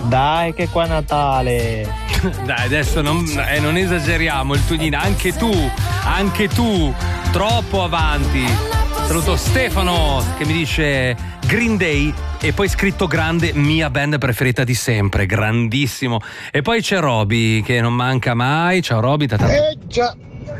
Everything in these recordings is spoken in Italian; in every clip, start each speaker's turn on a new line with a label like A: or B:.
A: Dai che qua è Natale.
B: Dai, adesso non esageriamo, il Tugnina, anche tu, troppo avanti. Saluto Stefano che mi dice Green Day e poi scritto grande, mia band preferita di sempre, grandissimo. E poi c'è Roby che non manca mai. Ciao Roby.
C: Già.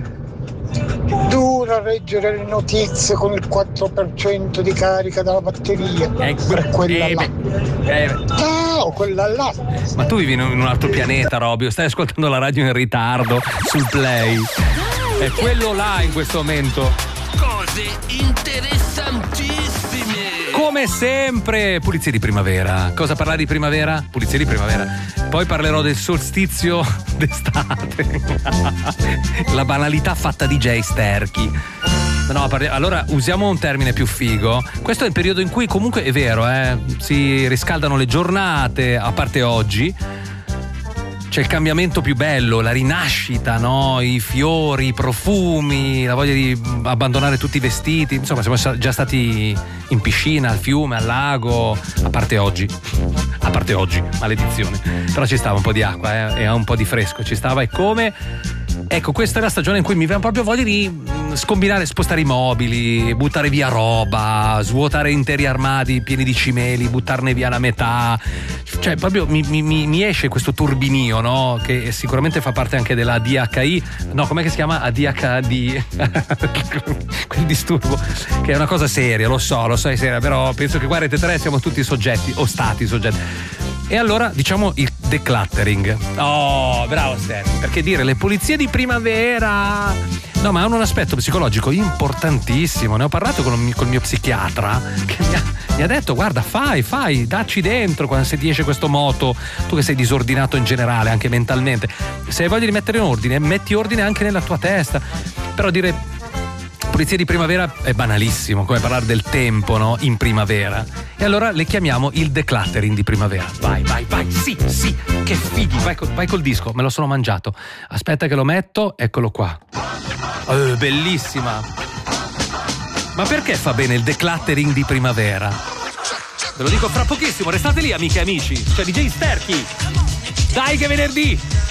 C: Dura leggere le notizie con il 4% di carica della batteria. Per quella là. Ciao, quella là.
B: Ma tu vivi in un altro pianeta, Roby, o stai ascoltando la radio in ritardo sul play? È quello là in questo momento.
D: Cose interessantissime.
B: Come sempre, pulizie di primavera. Cosa parlare di primavera? Pulizie di primavera. Poi parlerò del solstizio d'estate. La banalità fatta di Jay Sterchi. No, allora usiamo un termine più figo. Questo è il periodo in cui comunque è vero, si riscaldano le giornate, a parte oggi. C'è il cambiamento più bello, la rinascita, no? I fiori, i profumi, la voglia di abbandonare tutti i vestiti. Insomma, siamo già stati in piscina, al fiume, al lago, a parte oggi, maledizione. Però ci stava un po' di acqua e un po' di fresco, ci stava. E come? Ecco, questa è la stagione in cui mi viene proprio voglia di scombinare, spostare i mobili, buttare via roba, svuotare interi armadi pieni di cimeli, buttarne via la metà. Cioè, proprio mi esce questo turbinio, no? Che sicuramente fa parte anche della DHI. No, com'è che si chiama? ADHD. Quel disturbo, che è una cosa seria, lo so, è seria, però penso che qua Rete 3 siamo tutti soggetti, o stati soggetti. E allora diciamo il decluttering. Oh, bravo Stefano, perché dire le pulizie di primavera, no, ma hanno un aspetto psicologico importantissimo. Ne ho parlato con il mio psichiatra che mi ha detto: guarda, fai, dacci dentro quando se ti esce questo moto, tu che sei disordinato in generale, anche mentalmente, se hai voglia di mettere in ordine, metti ordine anche nella tua testa. Però dire pulizia di primavera è banalissimo, come parlare del tempo, no? In primavera. E allora le chiamiamo il decluttering di primavera. Vai, sì, che fighi, vai col disco, me lo sono mangiato. Aspetta che lo metto, eccolo qua. Bellissima. Ma perché fa bene il decluttering di primavera? Ve lo dico fra pochissimo, restate lì amiche e amici. C'è DJ Sterchi. Dai che è venerdì!